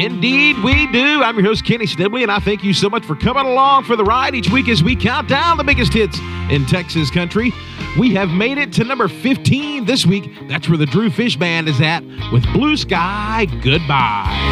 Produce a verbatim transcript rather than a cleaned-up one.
Indeed, we do. I'm your host, Kenny Snibley, and I thank you so much for coming along for the ride each week as we count down the biggest hits in Texas country. We have made it to number fifteen this week. That's where the Drew Fish Band is at with Blue Sky Goodbye.